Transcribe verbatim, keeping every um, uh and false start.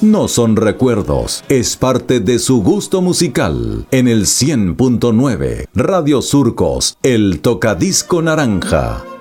no son recuerdos, es parte de su gusto musical. En el cien punto nueve, Radio Surcos, el tocadisco naranja.